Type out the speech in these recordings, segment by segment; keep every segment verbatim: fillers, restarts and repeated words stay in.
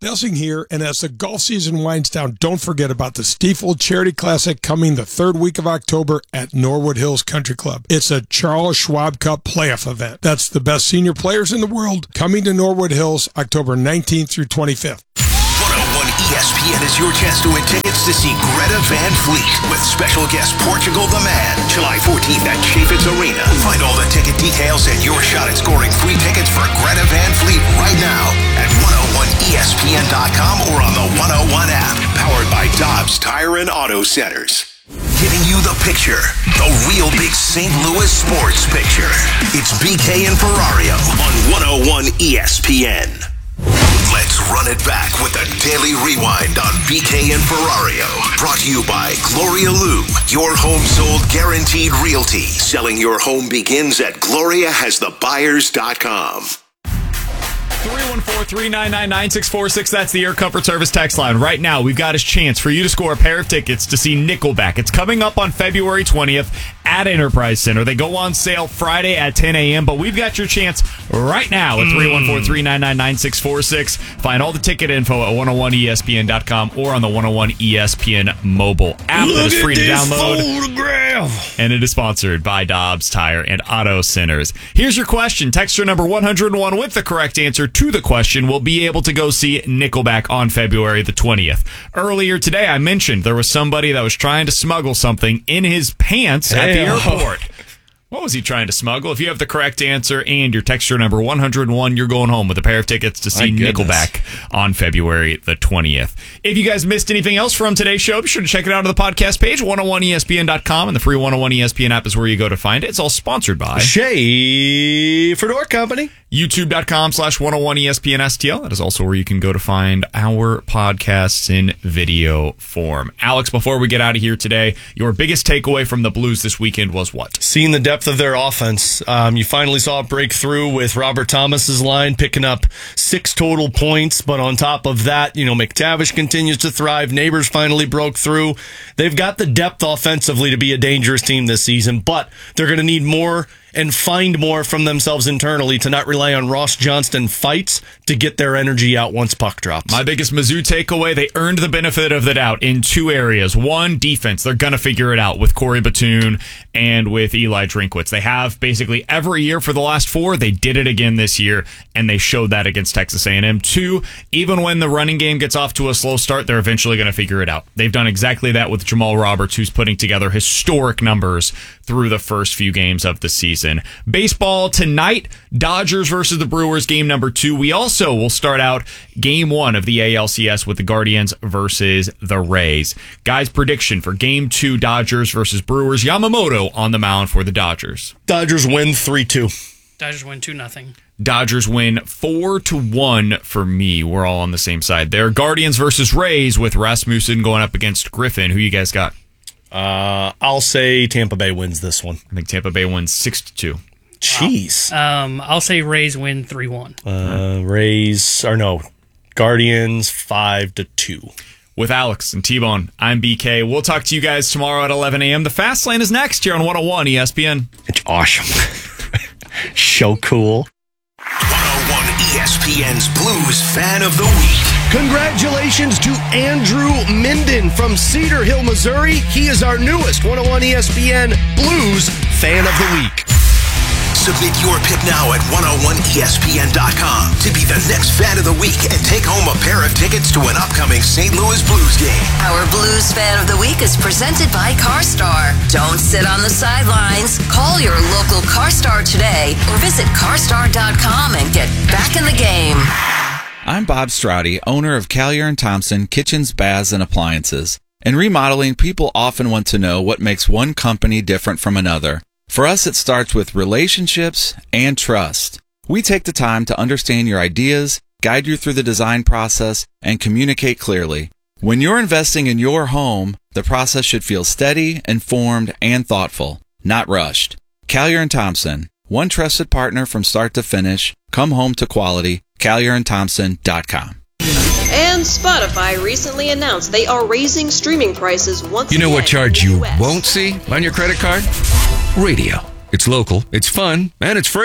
Delsing here, and as the golf season winds down, don't forget about the Stiefel Charity Classic coming the third week of October at Norwood Hills Country Club. It's a Charles Schwab Cup playoff event. That's the best senior players in the world coming to Norwood Hills October nineteenth through twenty-fifth. one oh one E S P N is your chance to win tickets to see Greta Van Fleet with special guest Portugal the Man, July fourteenth at Chaffetz Arena. Find all the ticket details and your shot at scoring free tickets for Greta Van Fleet right now at one oh one E S P N dot com or on the one oh one app. Powered by Dobbs Tire and Auto Centers. Giving you the picture, the real big Saint Louis sports picture. It's B K and Ferrario on one oh one E S P N. Let's run it back with a daily rewind on B K and Ferrario. Brought to you by Gloria Lou, your home sold guaranteed realty. Selling your home begins at gloria has the buyers dot com. three one four, three nine nine, nine six four six. That's the Air Comfort Service text line. Right now, we've got a chance for you to score a pair of tickets to see Nickelback. It's coming up on February twentieth at Enterprise Center. They go on sale Friday at ten a.m., but we've got your chance right now at three one four, three nine nine, nine six four six. Find all the ticket info at one oh one E S P N dot com or on the one oh one E S P N mobile app. That is free to download. Photograph. And it is sponsored by Dobbs Tire and Auto Centers. Here's your question. Texture number one hundred one with the correct answer to the question will be able to go see Nickelback on February the twentieth. Earlier today, I mentioned there was somebody that was trying to smuggle something in his pants at the airport. What was he trying to smuggle? If you have the correct answer and your texture number one hundred one, you're going home with a pair of tickets to see Nickelback on February the twentieth. If you guys missed anything else from today's show, be sure to check it out on the podcast page, one oh one E S P N dot com, and the free one oh one E S P N app is where you go to find it. It's all sponsored by Schaefer Door Company. YouTube.com slash 101 ESPN STL. That is also where you can go to find our podcasts in video form. Alex, before we get out of here today, your biggest takeaway from the Blues this weekend was what? Seeing the depth of their offense. Um, you finally saw a breakthrough with Robert Thomas's line picking up six total points, but on top of that, you know, McTavish continues to thrive. Neighbors finally broke through. They've got the depth offensively to be a dangerous team this season, but they're going to need more and find more from themselves internally to not rely on Ross Johnston fights to get their energy out once puck drops. My biggest Mizzou takeaway, they earned the benefit of the doubt in two areas. One, defense. They're going to figure it out with Corey Batoon and with Eli Drinkwitz. They have basically every year for the last four. They did it again this year, and they showed that against Texas A and M. Two, even when the running game gets off to a slow start, they're eventually going to figure it out. They've done exactly that with Jamal Roberts, who's putting together historic numbers through the first few games of the season. Baseball tonight, Dodgers versus the Brewers, game number two. We also will start out game one of the A L C S with the Guardians versus the Rays. Guys, prediction for game two, Dodgers versus Brewers. Yamamoto on the mound for the Dodgers. Dodgers win three two. Dodgers win two nothing. Dodgers win four to one for me. We're all on the same side there. Guardians versus Rays with Rasmussen going up against Griffin. Who you guys got? Uh, I'll say Tampa Bay wins this one. I think Tampa Bay wins six to two. Jeez. Um, I'll say Rays win three one. Uh, Rays, or no, Guardians five to two. With Alex and T-Bone, I'm B K. We'll talk to you guys tomorrow at eleven a.m. The Fast Lane is next here on one oh one E S P N. It's awesome. So cool. one oh one E S P N's Blues Fan of the Week. Congratulations to Andrew Minden from Cedar Hill, Missouri. He is our newest one oh one E S P N Blues Fan of the Week. Submit your pick now at one oh one E S P N dot com to be the next Fan of the Week and take home a pair of tickets to an upcoming Saint Louis Blues game. Our Blues Fan of the Week is presented by CarStar. Don't sit on the sidelines. Call your local CarStar today or visit car star dot com and get back in the game. I'm Bob Straudy, owner of Callier and Thompson Kitchens, Baths, and Appliances. In remodeling, people often want to know what makes one company different from another. For us, it starts with relationships and trust. We take the time to understand your ideas, guide you through the design process, and communicate clearly. When you're investing in your home, the process should feel steady, informed, and thoughtful, not rushed. Callier and Thompson, one trusted partner from start to finish. Come home to quality. Callier and Thompson dot com. And Spotify recently announced they are raising streaming prices once again. You know what charge you U S won't see on your credit card? Radio. It's local, it's fun, and it's free.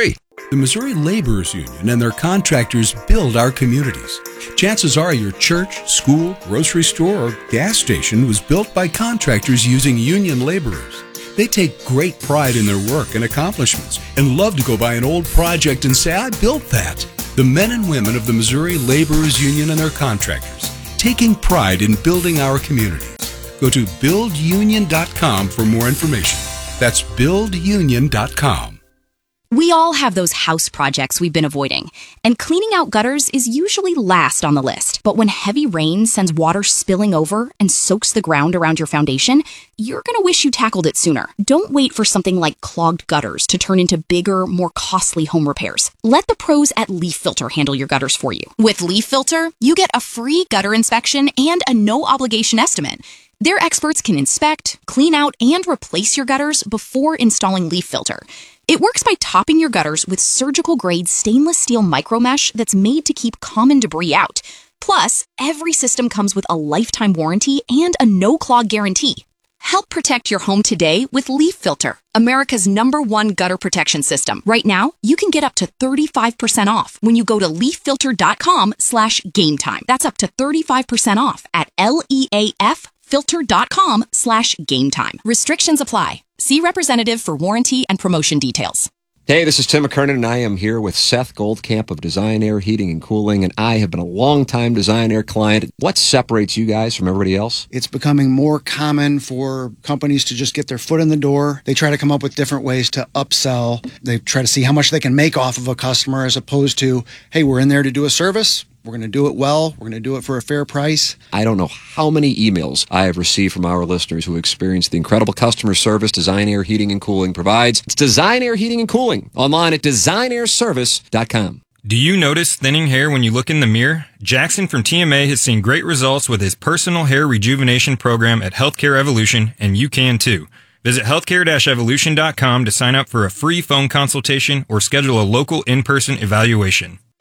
The Missouri Laborers Union and their contractors build our communities. Chances are your church, school, grocery store, or gas station was built by contractors using union laborers. They take great pride in their work and accomplishments and love to go by an old project and say, I built that. The men and women of the Missouri Laborers Union and their contractors, taking pride in building our communities. Go to build union dot com for more information. That's build union dot com. We all have those house projects we've been avoiding, and cleaning out gutters is usually last on the list. But when heavy rain sends water spilling over and soaks the ground around your foundation, you're going to wish you tackled it sooner. Don't wait for something like clogged gutters to turn into bigger, more costly home repairs. Let the pros at Leaf Filter handle your gutters for you. With Leaf Filter, you get a free gutter inspection and a no-obligation estimate. Their experts can inspect, clean out, and replace your gutters before installing Leaf Filter. It works by topping your gutters with surgical-grade stainless steel micromesh that's made to keep common debris out. Plus, every system comes with a lifetime warranty and a no-clog guarantee. Help protect your home today with Leaf Filter, America's number one gutter protection system. Right now, you can get up to thirty-five percent off when you go to leaf filter dot com slash game time. That's up to thirty-five percent off at L E A F filter dot com slash game time. Restrictions apply. See representative for warranty and promotion details. Hey, this is Tim McKernan, and I am here with Seth Goldcamp of Design Air Heating and Cooling, and I have been a long-time Design Air client. What separates you guys from everybody else? It's becoming more common for companies to just get their foot in the door. They try to come up with different ways to upsell. They try to see how much they can make off of a customer as opposed to, hey, we're in there to do a service. We're going to do it well. We're going to do it for a fair price. I don't know how many emails I have received from our listeners who experience the incredible customer service Design Air Heating and Cooling provides. It's Design Air Heating and Cooling, online at design air service dot com. Do you notice thinning hair when you look in the mirror? Jackson from T M A has seen great results with his personal hair rejuvenation program at Healthcare Evolution, and you can too. Visit healthcare dash evolution dot com to sign up for a free phone consultation or schedule a local in-person evaluation.